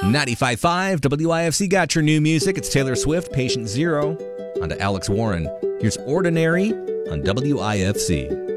95.5 WIFC got your new music. It's Taylor Swift, Patient Zero. On to Alex Warren. Here's Ordinary on WIFC.